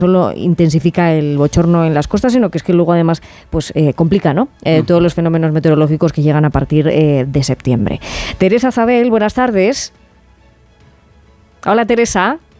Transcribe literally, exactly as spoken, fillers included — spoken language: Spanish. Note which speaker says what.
Speaker 1: solo intensifica el bochorno en las costas, sino que es que luego además pues eh, complica, ¿no? Eh, todos los fenómenos meteorológicos que llegan a partir eh, de septiembre. Teresa Zabel, buenas tardes. Hola, Teresa.